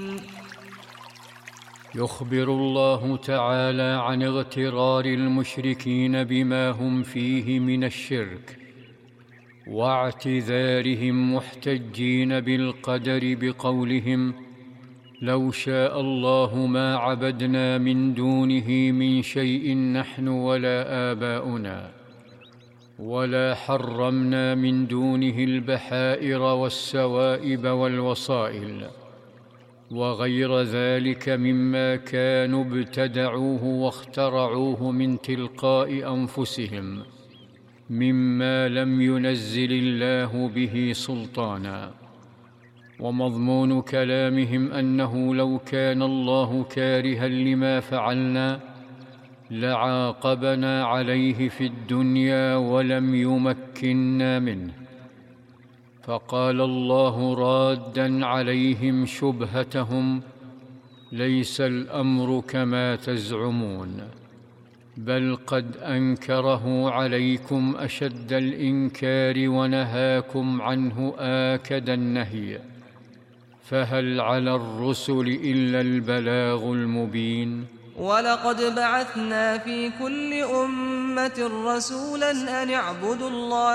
يخبر الله تعالى عن اغترار المشركين بما هم فيه من الشرك، واعتذارهم محتجين بالقدر بقولهم: لو شاء الله ما عبدنا من دونه من شيء نحن ولا آباؤنا، ولا حرمنا من دونه البحائر والسوائب والوصائل وغير ذلك مما كانوا ابتدعوه واخترعوه من تلقاء أنفسهم، مما لم ينزل الله به سلطانا. ومضمون كلامهم أنه لو كان الله كارها لما فعلنا لعاقبنا عليه في الدنيا ولم يمكننا منه. فقال الله رادا عليهم شبهتهم: ليس الأمر كما تزعمون، بل قد أنكره عليكم أشد الإنكار ونهاكم عنه آكد النهي، فهل على الرسل إلا البلاغ المبين؟ ولقد بعثنا في كل أمة رسولا أن اعبدوا الله